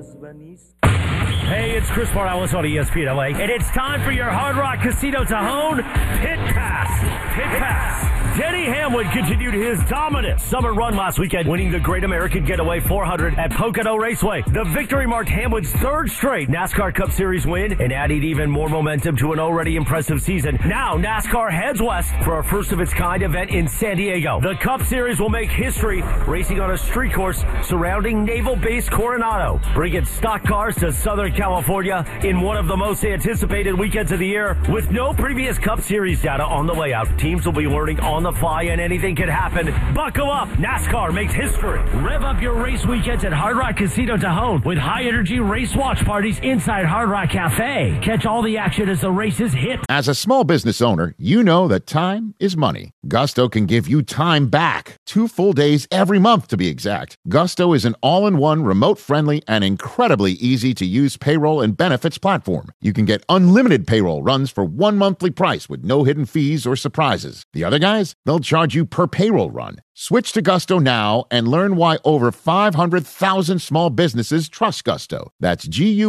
Hey, it's Chris Morales on ESPN LA, and it's time for your Hard Rock Casino Tajon Pit Pass. Pit Pass. Denny Hamlin continued his dominant summer run last weekend, winning the Great American Getaway 400 at Pocono Raceway. The victory marked Hamlin's third straight NASCAR Cup Series win and added even more momentum to an already impressive season. Now, NASCAR heads west for a first-of-its-kind event in San Diego. The Cup Series will make history, racing on a street course surrounding Naval Base Coronado, bringing stock cars to Southern California in one of the most anticipated weekends of the year. With no previous Cup Series data on the way out, teams will be learning on the fly and anything can happen. Buckle up. NASCAR makes history. Rev up your race weekends at Hard Rock Casino Tajon with high-energy race watch parties inside Hard Rock Cafe. Catch all the action as the races hit. As a small business owner, you know that time is money. Gusto can give you time back. 2 full days every month, to be exact. Gusto is an all-in-one, remote-friendly, and incredibly easy-to-use payroll and benefits platform. You can get unlimited payroll runs for one monthly price with no hidden fees or surprises. The other guys, they'll charge you per payroll run. Switch to Gusto now and learn why over 500,000 small businesses trust Gusto. That's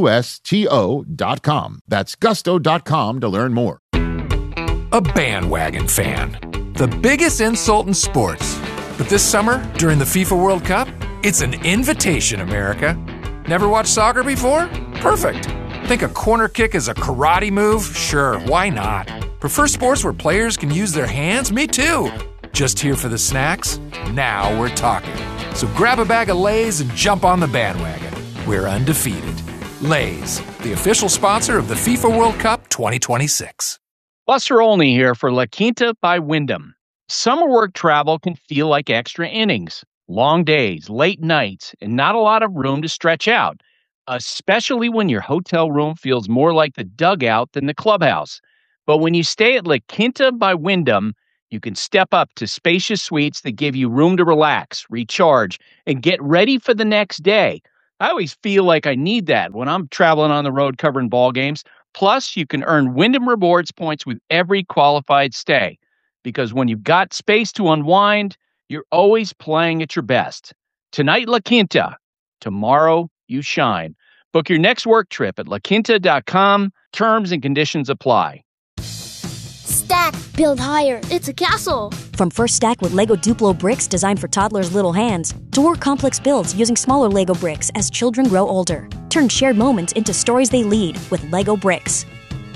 GUSTO.com. That's gusto.com to learn more. A bandwagon fan. The biggest insult in sports. But this summer, during the FIFA World Cup, it's an invitation, America. Never watched soccer before? Perfect. Think a corner kick is a karate move? Sure, why not? Prefer sports where players can use their hands? Me too. Just here for the snacks? Now we're talking. So grab a bag of Lay's and jump on the bandwagon. We're undefeated. Lay's, the official sponsor of the FIFA World Cup 2026. Buster Olney here for La Quinta by Wyndham. Summer work travel can feel like extra innings. Long days, late nights, and not a lot of room to stretch out, especially when your hotel room feels more like the dugout than the clubhouse. But when you stay at La Quinta by Wyndham, you can step up to spacious suites that give you room to relax, recharge, and get ready for the next day. I always feel like I need that when I'm traveling on the road covering ball games. Plus, you can earn Wyndham Rewards points with every qualified stay. Because when you've got space to unwind, you're always playing at your best. Tonight, La Quinta. Tomorrow, you shine. Book your next work trip at laquinta.com. Terms and conditions apply. Stack, build higher. It's a castle. From First Stack with Lego Duplo bricks designed for toddlers' little hands, to more complex builds using smaller Lego bricks as children grow older. Turn shared moments into stories they lead with Lego bricks.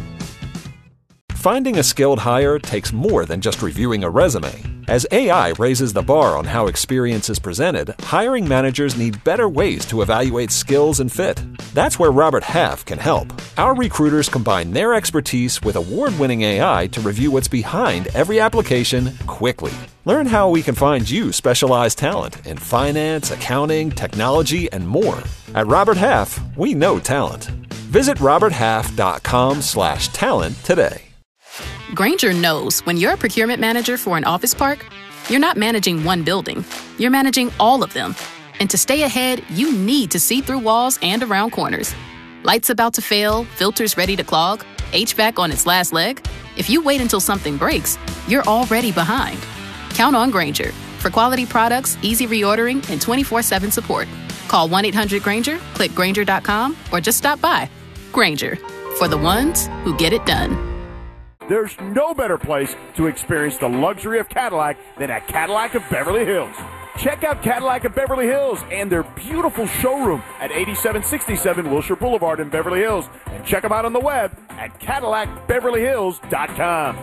Finding a skilled hire takes more than just reviewing a resume. As AI raises the bar on how experience is presented, hiring managers need better ways to evaluate skills and fit. That's where Robert Half can help. Our recruiters combine their expertise with award-winning AI to review what's behind every application quickly. Learn how we can find you specialized talent in finance, accounting, technology, and more. At Robert Half, we know talent. Visit roberthalf.com/talent today. Grainger knows when you're a procurement manager for an office park, you're not managing one building, you're managing all of them. And to stay ahead, you need to see through walls and around corners. Lights about to fail, filters ready to clog, HVAC on its last leg. If you wait until something breaks, you're already behind. Count on Grainger for quality products, easy reordering, and 24/7 support. Call 1-800-GRAINGER, click Grainger.com, or just stop by. Grainger, for the ones who get it done. There's no better place to experience the luxury of Cadillac than at Cadillac of Beverly Hills. Check out Cadillac of Beverly Hills and their beautiful showroom at 8767 Wilshire Boulevard in Beverly Hills. And check them out on the web at CadillacBeverlyHills.com.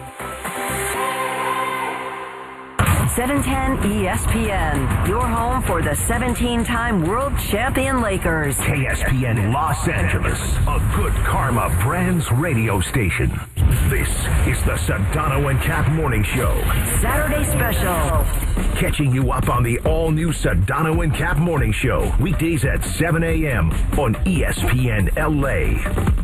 710 ESPN, your home for the 17-time world champion Lakers. KSPN Los Angeles, a Good Karma Brands radio station. This is the Sedano and Cap Morning Show. Saturday special. Catching you up on the all-new Sedano and Cap Morning Show. Weekdays at 7 a.m. on ESPN LA.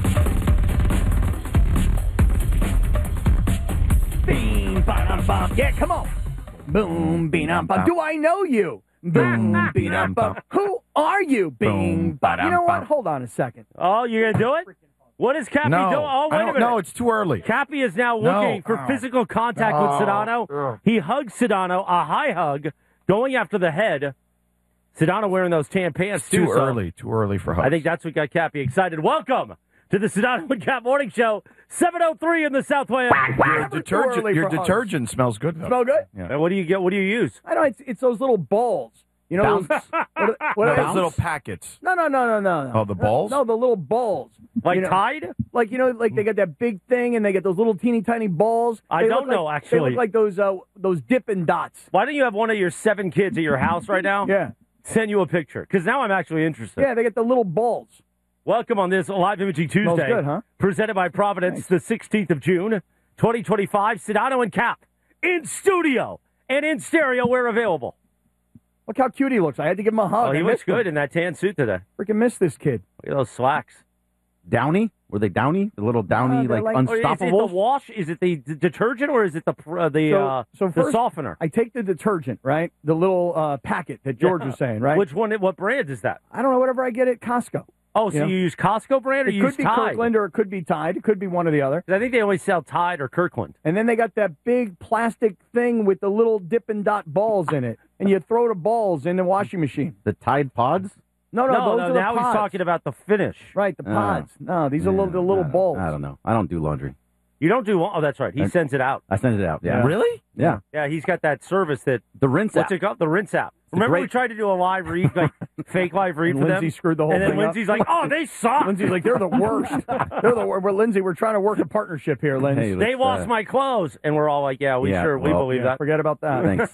Bing, bam, bam. Yeah, come on. Boom, bing, bam. Do I know you? Boom, bing, bam. Who are you? Bing, bam. You know what? Hold on a second. Oh, you're going to do it? What is Cappy doing? Oh, wait a minute. No, it's too early. Cappy is now looking for physical contact with Sedano. He hugs Sedano, a high hug, going after the head. Sedano wearing those tan pants, too. Too early for hugs. I think that's what got Cappy excited. Welcome to the Sedano and Cap Morning Show, 7:03 in the Southwest. Your detergent smells good, though. Smell good? Yeah. And what do you get? What do you use? I know, it's those little balls. You know, those little packets. No. Oh, the balls? No, the little balls. Like Tide? Like, like they got that big thing and they get those little teeny tiny balls. I don't know, actually. They look like those Dippin' Dots. Why don't you have one of your 7 kids at your house right now? Yeah. Send you a picture, because now I'm actually interested. Yeah, they get the little balls. Welcome on this Live Imaging Tuesday. Smells good, huh? Presented by Providence, the 16th of June, 2025. Sedano and Cap in studio and in stereo where available. Look how cute he looks. I had to give him a hug. Oh, he looks good in that tan suit today. Freaking miss this kid. Look at those slacks. Downy? Were they Downy? The little Downy, like unstoppable? Is it the wash? Is it the detergent, or is it the first, softener? I take the detergent, right? The little packet that George was saying, right? Which one? What brand is that? I don't know. Whatever I get at Costco. Oh, so you use Costco brand, or it you use could be Tide? Kirkland, or it could be Tide. It could be one or the other. I think they only sell Tide or Kirkland. And then they got that big plastic thing with the little Dippin' Dot balls in it, and you throw the balls in the washing machine. The Tide Pods? No, those are the now pods. he's talking about the finish. Right, the pods. No, these are the little balls. I don't know. I don't do laundry. You don't do... Oh, that's right. He sends it out. I send it out, yeah. Really? Yeah. Yeah, he's got that service that... The rinse What's app. it called? The rinse app. Remember we tried to do a live read, like fake live read and for Lindsay them? screwed the whole thing thing up. And then Lindsay's like, oh, they suck. Lindsay's like, they're the worst. They're the worst. Lindsay, we're trying to work a partnership here, Lindsay. Hey, they washed my clothes. And we're all like, yeah, we believe that. Forget about that. Thanks.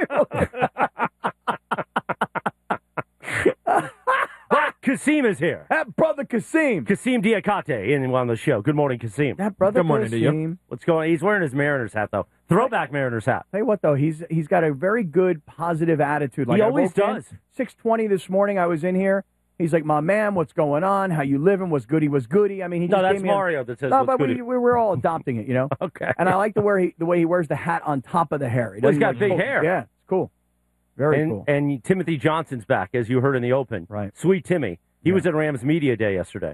But Kasim is here. That brother Kasim. Kasim Diakate on the show. Good morning, Kasim. That brother Good morning Kasim. to you. What's going on? He's wearing his Mariners hat, though. Throwback Mariners hat. Tell you what, though, he's got a very good, positive attitude. Like He always does. 6:20 this morning, I was in here. He's like, my man, what's going on? How you living? What's goody? Was goody? I mean, he just that's gave me Mario that says no, what's but goody. we're all adopting it, you know? Okay. And I like the way he wears the hat on top of the hair. Well, he's got big hair. Yeah, it's cool. Very cool. And Timothy Johnson's back, as you heard in the open. Right. Sweet Timmy. He was at Rams Media Day yesterday.